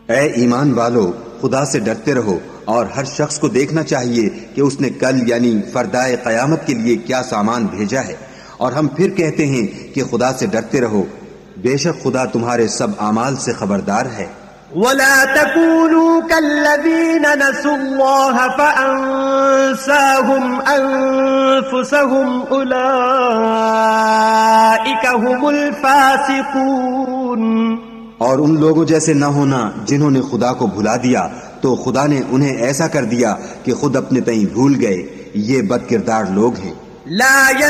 ऐ ईमान वालो, खुदा से डरते रहो और हर शख्स को देखना चाहिए कि उसने कल यानी फरदाए क़यामत के लिए क्या सामान भेजा है। और हम फिर कहते हैं कि खुदा से डरते रहो, बेशक खुदा तुम्हारे सब आमाल से खबरदार है। वला तकूनू कल्लज़ीना नसुल्लाह फअंसाहुम अनफुसहुम उलाइका हुमुल फासिकून। और उन लोगों जैसे न होना जिन्होंने खुदा को भुला दिया तो खुदा ने उन्हें ऐसा कर दिया कि खुद अपने तईं भूल गए। ये बदकिरदार लोग हैं।